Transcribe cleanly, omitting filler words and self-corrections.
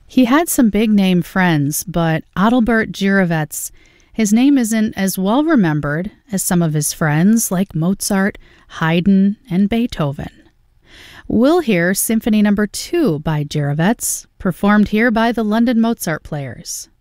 He had some big-name friends, but Adalbert Jirovec, his name isn't as well remembered as some of his friends like Mozart, Haydn, and Beethoven. We'll hear Symphony No. 2 by Jirovec, performed here by the London Mozart Players.